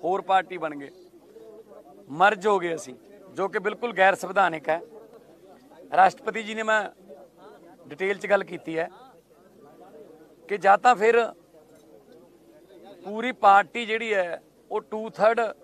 ਹੋਰ ਪਾਰਟੀ ਬਣ ਗਏ, ਮਰਜ ਹੋ ਗਏ ਅਸੀਂ, ਜੋ ਕਿ ਬਿਲਕੁਲ ਗੈਰ ਸੰਵਿਧਾਨਿਕ ਹੈ। ਰਾਸ਼ਟਰਪਤੀ ਜੀ ਨੇ ਮੈਂ ਡਿਟੇਲ 'ਚ ਗੱਲ ਕੀਤੀ ਹੈ ਕਿ ਜਾਂ ਤਾਂ ਫਿਰ ਪੂਰੀ ਪਾਰਟੀ ਜਿਹੜੀ ਹੈ ਉਹ 2/3